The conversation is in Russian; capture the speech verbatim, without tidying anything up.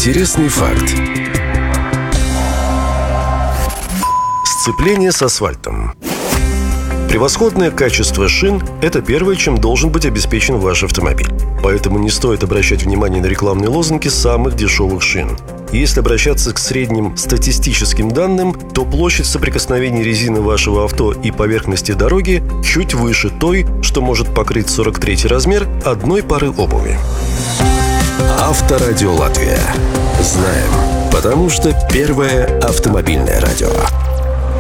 Интересный факт. Сцепление с асфальтом. Превосходное качество шин – это первое, чем должен быть обеспечен ваш автомобиль. Поэтому не стоит обращать внимание на рекламные лозунги самых дешевых шин. Если обращаться к средним статистическим данным, то площадь соприкосновения резины вашего авто и поверхности дороги чуть выше той, что может покрыть сорок третий размер одной пары обуви. Авторадио Латвия. Знаем, потому что первое автомобильное радио.